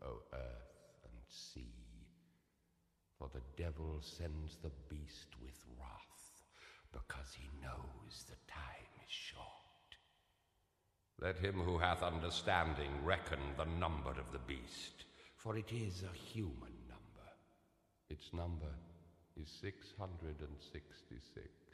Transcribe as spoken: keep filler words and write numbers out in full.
O earth and sea. For the devil sends the beast with wrath, because he knows the time is short. Let him who hath understanding reckon the number of the beast, for it is a human number. Its number is six hundred and sixty-six.